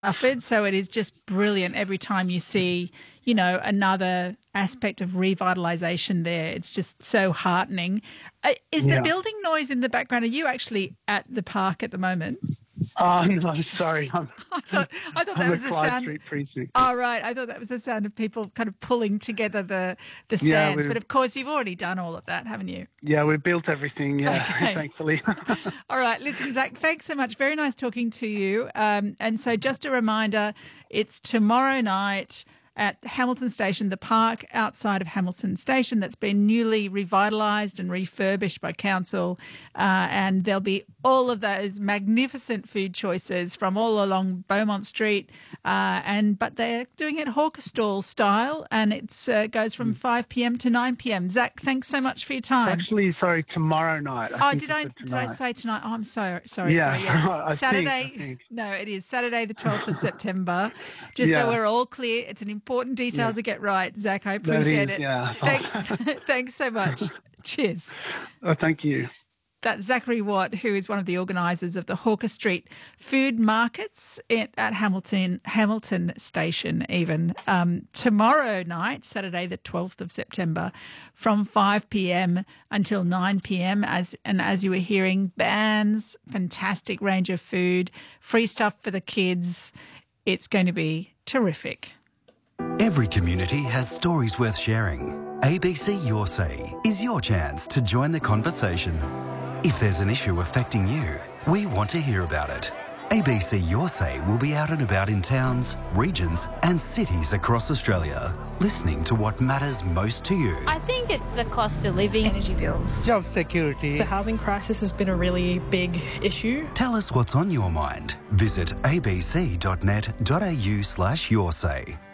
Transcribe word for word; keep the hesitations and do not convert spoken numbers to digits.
suffered. So it is just brilliant every time you see, you know, another aspect of revitalisation there. It's just so heartening. Uh, is Yeah. the building noise in the background? Are you actually at the park at the moment? Oh, no, sorry. I'm, I thought, I thought that I'm was at the Clyde sound. Street Precinct. Oh, right. I thought that was the sound of people kind of pulling together the, the Yeah, stands. we've- But of course, you've already done all of that, haven't you? Yeah, we built everything, yeah, Okay. thankfully. All right. Listen, Zach, thanks so much. Very nice talking to you. Um, and so just a reminder, it's tomorrow night at Hamilton Station, the park outside of Hamilton Station that's been newly revitalised and refurbished by council. Uh, and there'll be all of those magnificent food choices from all along Beaumont Street. Uh, and but they're doing it hawker stall style, and it uh, goes from five p.m. to nine p.m. Zach, thanks so much for your time. It's actually, sorry, tomorrow night. I Oh, think did you I said did I tonight. say tonight? Oh, I'm sorry. Sorry. Yeah, sorry. Yes. I think- Saturday. I think. No, it is Saturday, the twelfth of September. Just Yeah. so we're all clear, it's an important detail Yeah. to get right, Zach. I That appreciate is, it. yeah. Thanks. Thanks so much. Cheers. Oh, thank you. That's Zachary Watt, who is one of the organisers of the Hawker Street food markets at, at Hamilton Hamilton Station. Even um, tomorrow night, Saturday the twelfth of September, from five p.m. until nine p.m. As and as you were hearing, bands, fantastic range of food, free stuff for the kids. It's going to be terrific. Every community has stories worth sharing. A B C Your Say is your chance to join the conversation. If there's an issue affecting you, we want to hear about it. A B C Your Say will be out and about in towns, regions and cities across Australia, listening to what matters most to you. I think it's the cost of living, energy bills. Job security. The housing crisis has been a really big issue. Tell us what's on your mind. Visit abc.net.au slash your say.